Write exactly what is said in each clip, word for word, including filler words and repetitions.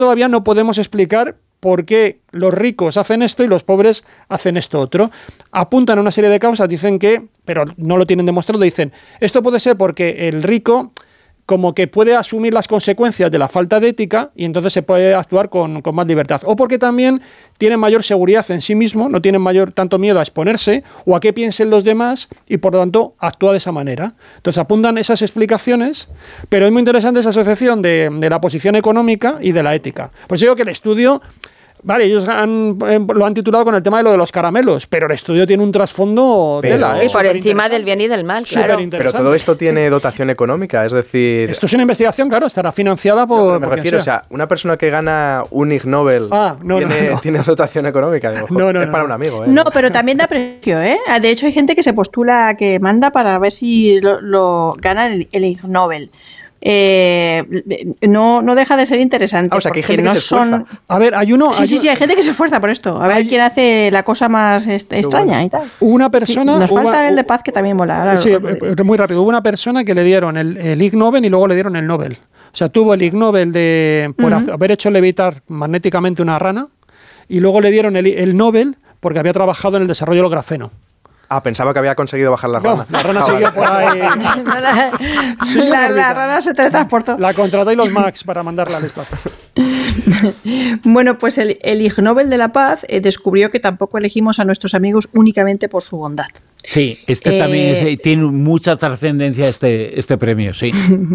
todavía no podemos explicar por qué los ricos hacen esto y los pobres hacen esto otro. Apuntan a una serie de causas, dicen que, pero no lo tienen demostrado, dicen, esto puede ser porque el rico como que puede asumir las consecuencias de la falta de ética y entonces se puede actuar con, con más libertad. O porque también tienen mayor seguridad en sí mismo, no tienen mayor tanto miedo a exponerse o a qué piensen los demás y por lo tanto actúa de esa manera. Entonces apuntan esas explicaciones, pero es muy interesante esa asociación de, de la posición económica y de la ética. Pues digo que el estudio... Vale, ellos han, eh, lo han titulado con el tema de lo de los caramelos, pero el estudio tiene un trasfondo pero, tela. Sí, ¿eh? Por encima del bien y del mal, claro. Pero todo esto tiene dotación económica, es decir... Esto es una investigación, claro, estará financiada por... No, me por refiero, o sea, una persona que gana un Ig Nobel ah, no, tiene, no, no. tiene dotación económica. Digo, no, no, es no, para no. un amigo, ¿eh? No, pero también da precio, ¿eh? De hecho, hay gente que se postula, que manda para ver si lo, lo gana el, el Ig Nobel. Eh, no, no deja de ser interesante. Ah, o sea, que hay gente no que se esfuerza. son... A ver, hay uno... Sí, hay sí, sí, hay gente que se esfuerza por esto. A ver hay... quién hace la cosa más est extraña bueno. y tal. Una persona... Nos hubo, falta el de paz, que también mola. Ahora sí, lo... muy rápido. Hubo una persona que le dieron el, el Ig Nobel y luego le dieron el Nobel. O sea, tuvo el Ig Nobel de, por uh-huh. haber hecho levitar magnéticamente una rana y luego le dieron el, el Nobel porque había trabajado en el desarrollo del grafeno. Ah, pensaba que había conseguido bajar la rana. No, la rana siguió por ahí. la, la, la rana se teletransportó. La contrató Elon Musk para mandarla al espacio. Bueno, pues el, el Ig Nobel de la Paz eh, descubrió que tampoco elegimos a nuestros amigos únicamente por su bondad. Sí, este eh, también es, tiene mucha trascendencia este, este premio, sí.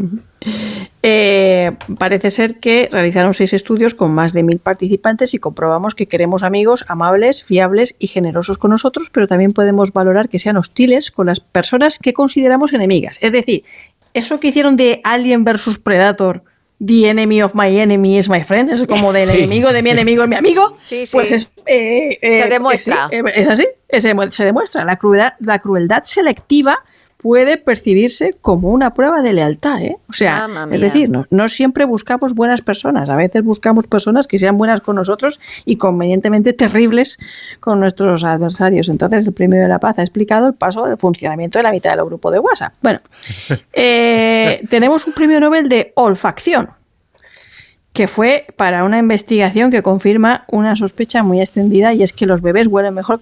eh, parece ser que realizaron seis estudios con más de mil participantes y comprobamos que queremos amigos amables, fiables y generosos con nosotros, pero también podemos valorar que sean hostiles con las personas que consideramos enemigas. Es decir, eso que hicieron de Alien versus Predator, the enemy of my enemy is my friend, es como del sí. enemigo de mi enemigo es mi amigo, sí, sí. pues es, eh, eh, se demuestra. Es, es así, es, se demuestra. La crueldad, la crueldad selectiva puede percibirse como una prueba de lealtad, ¿eh? O sea, es decir, no, no siempre buscamos buenas personas, a veces buscamos personas que sean buenas con nosotros y convenientemente terribles con nuestros adversarios. Entonces, el Premio de la Paz ha explicado el paso del funcionamiento de la mitad del grupo de WhatsApp. Bueno, eh, tenemos un Premio Nobel de olfacción, que fue para una investigación que confirma una sospecha muy extendida, y es que los bebés huelen mejor.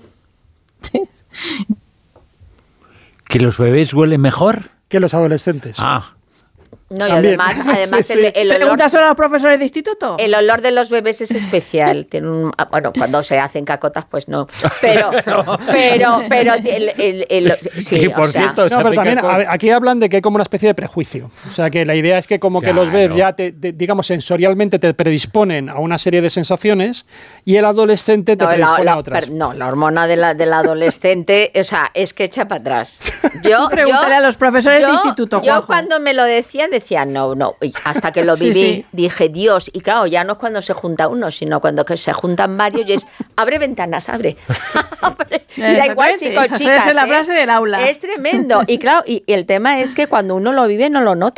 ¿Que los bebés huelen mejor? Que los adolescentes. Ah. No, y además, además sí, sí. El, el olor... ¿Preguntas a los profesores de instituto? El olor de los bebés es especial. Tiene un, bueno, cuando se hacen cacotas, pues no. Pero, pero, pero, el, el, el, sí, que por o sea, cierto, no, pero también a ver, aquí hablan de que hay como una especie de prejuicio. O sea, que la idea es que como claro. que los bebés ya, te, te, digamos, sensorialmente te predisponen a una serie de sensaciones y el adolescente te no, predispone la, la, a otras. Per, no, la hormona de la, del adolescente, o sea, es que echa para atrás. Yo, Pregúntale yo, a los profesores yo, de instituto, Juanjo. Yo cuando me lo decía, decía no, no. Y hasta que lo viví, sí, sí. dije, Dios, y claro, ya no es cuando se junta uno, sino cuando que se juntan varios y es, abre ventanas, abre. abre. Y da igual, chicos, esa chicas. Es la frase ¿eh? del aula. Es tremendo. Y claro, y, y el tema es que cuando uno lo vive no lo nota.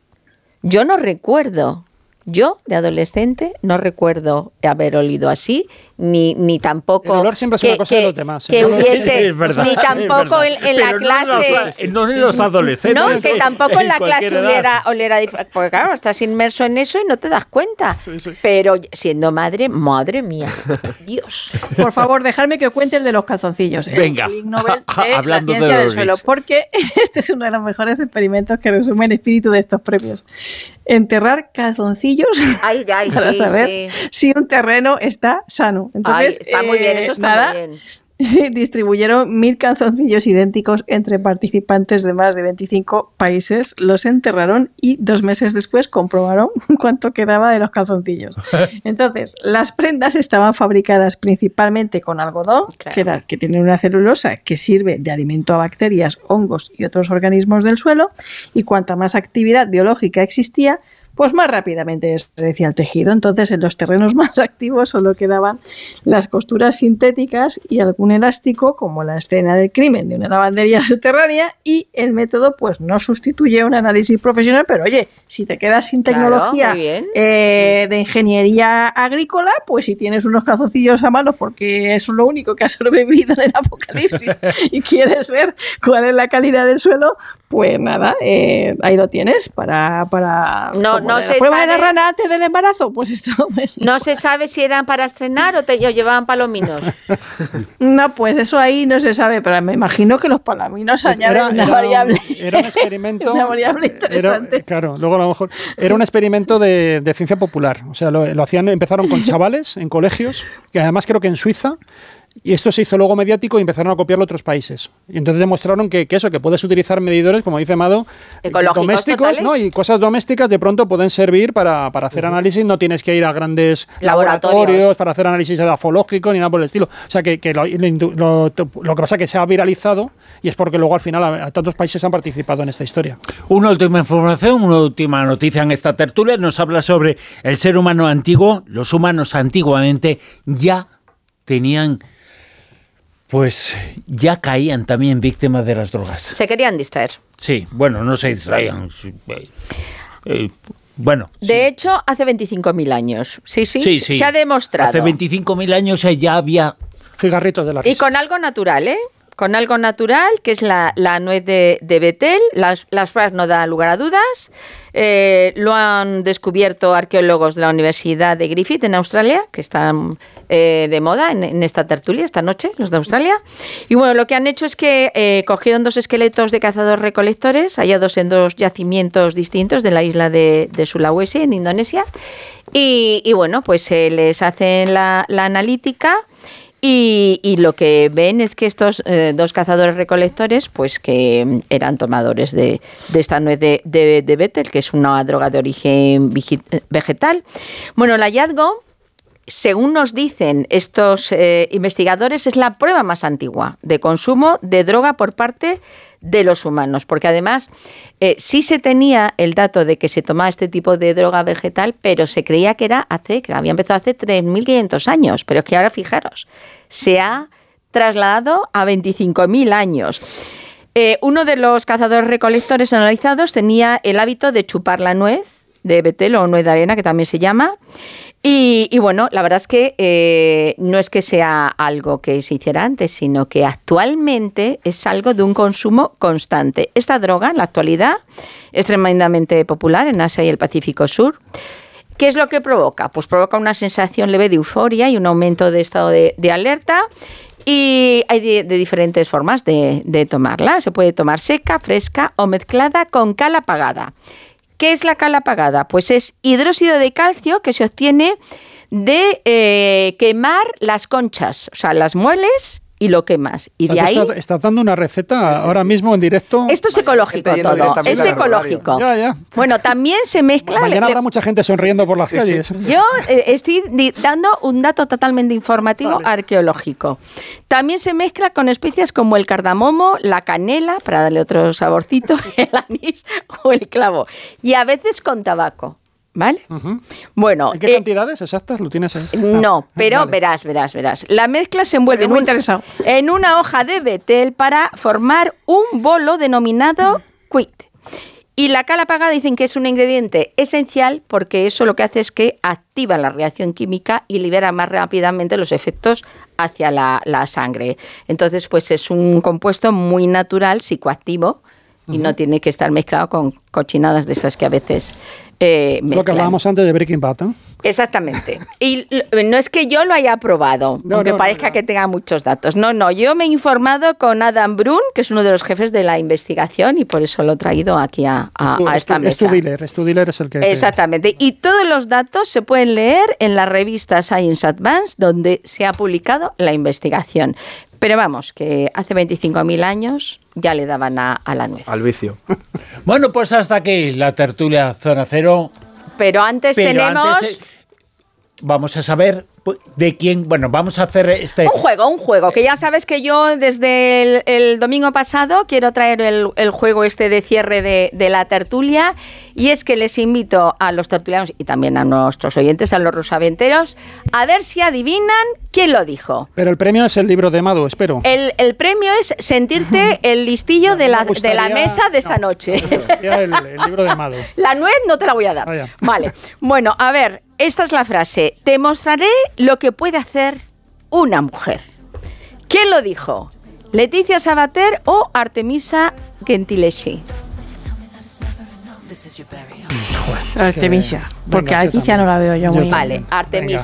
Yo no recuerdo. Yo, de adolescente, no recuerdo haber olido así, ni, ni tampoco... El olor siempre es que, una cosa que, de los demás. Que ¿eh? hubiese... Es verdad, ni tampoco en, en la no clase... No en los adolescentes. No, que tampoco en la clase edad. hubiera oliera diferente. Porque claro, estás inmerso en eso y no te das cuenta. Sí, sí. Pero siendo madre, madre mía, Dios. Por favor, dejadme que cuente el de los calzoncillos. Venga, el Nobel de hablando la ciencia de del suelo. Porque este es uno de los mejores experimentos que resume el espíritu de estos premios. Enterrar calzoncillos ay, ay, para sí, saber sí. si un terreno está sano. Entonces, ay, está muy bien, eso está nada, muy bien. Sí, distribuyeron mil calzoncillos idénticos entre participantes de más de veinticinco países, los enterraron y dos meses después comprobaron cuánto quedaba de los calzoncillos. Entonces, las prendas estaban fabricadas principalmente con algodón, claro. que, era, que tiene una celulosa que sirve de alimento a bacterias, hongos y otros organismos del suelo, y cuanta más actividad biológica existía, pues más rápidamente desaparecía el tejido. Entonces, en los terrenos más activos solo quedaban las costuras sintéticas y algún elástico, como la escena del crimen de una lavandería subterránea, y el método pues no sustituye un análisis profesional, pero oye, si te quedas sin tecnología claro, eh, de ingeniería agrícola, pues si tienes unos calzoncillos a mano porque es lo único que ha sobrevivido en el apocalipsis y quieres ver cuál es la calidad del suelo, pues nada, eh, ahí lo tienes para, para no, no se prueba sabe, de la rana antes del embarazo, pues esto... Pues, no se sabe si eran para estrenar o te o llevaban palominos. no, pues eso ahí no se sabe, pero me imagino que los palominos Pues añaden era, una era variable. Un, era un experimento. Una variable era, interesante. claro, luego a lo mejor. Era un experimento de, de ciencia popular. O sea, lo, lo hacían, empezaron con chavales en colegios, que además creo que en Suiza. Y esto se hizo luego mediático y empezaron a copiarlo otros países. Y entonces demostraron que, que eso, que puedes utilizar medidores, como dice Mado, ecológicos domésticos, totales. ¿no? Y cosas domésticas de pronto pueden servir para, para hacer análisis. No tienes que ir a grandes Laboratorios. laboratorios para hacer análisis edafológico ni nada por el estilo. O sea, que, que lo, lo, lo, lo que pasa es que se ha viralizado y es porque luego al final a, a tantos países han participado en esta historia. Una última información, una última noticia en esta tertulia. Nos habla sobre el ser humano antiguo. Los humanos antiguamente ya tenían... Pues ya caían también víctimas de las drogas. Se querían distraer. Sí, bueno, no se distraían. Eh, eh, bueno. De sí. hecho, hace veinticinco mil años. Sí, sí, Sí, sí. se ha demostrado. Hace veinticinco mil años ya había... Cigarritos de la Y risa. con algo natural, ¿eh? Con algo natural, que es la, la nuez de, de Betel. Las, las pruebas no dan lugar a dudas. Eh, lo han descubierto arqueólogos de la Universidad de Griffith en Australia, que están eh, de moda en, en esta tertulia esta noche, los de Australia. Y bueno, lo que han hecho es que eh, cogieron dos esqueletos de cazadores-recolectores, hallados en dos yacimientos distintos de la isla de, de Sulawesi, en Indonesia. Y, y bueno, pues se les hace la, la analítica. Y, y lo que ven es que estos eh, dos cazadores recolectores, pues que eran tomadores de, de esta nuez de, de, de Betel, que es una droga de origen vegetal. Bueno, el hallazgo, según nos dicen estos eh, investigadores, es la prueba más antigua de consumo de droga por parte de los humanos, porque además eh, sí se tenía el dato de que se tomaba este tipo de droga vegetal, pero se creía que era hace, que había empezado hace tres mil quinientos años, pero es que ahora fijaros, se ha trasladado a veinticinco mil años. Eh, uno de los cazadores recolectores analizados tenía el hábito de chupar la nuez de Betel o nuez de arena, que también se llama. Y, y bueno, la verdad es que eh, no es que sea algo que se hiciera antes, sino que actualmente es algo de un consumo constante. Esta droga, en la actualidad, es tremendamente popular en Asia y el Pacífico Sur. ¿Qué es lo que provoca? Pues provoca una sensación leve de euforia y un aumento de estado de, de alerta. Y hay de, de diferentes formas de, de tomarla. Se puede tomar seca, fresca o mezclada con cal apagada. ¿Qué es la cal apagada? Pues es hidróxido de calcio que se obtiene de eh, quemar las conchas, o sea, las mueles y lo quemas. Y de ahí... Estás, estás dando una receta sí, sí. ahora mismo en directo. Esto es ecológico todo, es ecológico. Ya, ya. Bueno, también se mezcla... Mañana le, habrá mucha gente sonriendo sí, sí, por las sí, calles. Sí. Yo eh, estoy di, dando un dato totalmente informativo vale. arqueológico. También se mezcla con especias como el cardamomo, la canela, para darle otro saborcito, el anís o el clavo. Y a veces con tabaco. ¿Vale? Uh-huh. Bueno, ¿En qué eh, cantidades exactas lo tienes ahí? No, ah, pero vale. verás, verás, verás. La mezcla se envuelve en, muy un, interesado. en una hoja de betel para formar un bolo denominado quid. Y la cal apagada dicen que es un ingrediente esencial porque eso lo que hace es que activa la reacción química y libera más rápidamente los efectos hacia la, la sangre. Entonces, pues es un compuesto muy natural, psicoactivo, y uh-huh. no tiene que estar mezclado con cochinadas de esas que a veces... Eh, lo que hablábamos antes de Breaking Bad, ¿eh? Exactamente. Y no es que yo lo haya probado, no, aunque no, parezca no, no. que tenga muchos datos. No, no, yo me he informado con Adam Brun, que es uno de los jefes de la investigación, y por eso lo he traído aquí a, a, a esta mesa. Studiler, Studiler es el que... Exactamente. Te... Y todos los datos se pueden leer en la revista Science Advance, donde se ha publicado la investigación. Pero vamos, que hace veinticinco mil años ya le daban a, a la nuez. Al vicio. Bueno, pues hasta aquí la tertulia Zona Cero. Pero antes Pero tenemos... Antes, vamos a saber de quién... Bueno, vamos a hacer este... Un juego, un juego, que ya sabes que yo desde el, el domingo pasado quiero traer el, el juego este de cierre de, de la tertulia, y es que les invito a los tertulianos y también a nuestros oyentes, a los rosaventeros, a ver si adivinan quién lo dijo. Pero el premio es el libro de Mado, espero. El, el premio es sentirte el listillo de la, gustaría, de la mesa de esta no, noche. El, el libro de Mado. La nuez no te la voy a dar. Vaya. Vale, bueno, a ver, esta es la frase. Te mostraré lo que puede hacer una mujer. ¿Quién lo dijo? ¿Leticia Sabater o Artemisa Gentileschi? Joder, es que- Artemisia. Porque Venga, a sí, Leticia también. no la veo yo Yo muy... también. Vale, Artemisia.